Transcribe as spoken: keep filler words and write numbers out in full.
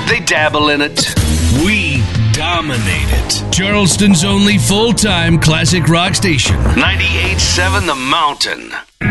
They dabble in it. We dominate it. Charleston's only full-time classic rock station. ninety-eight point seven The Mountain.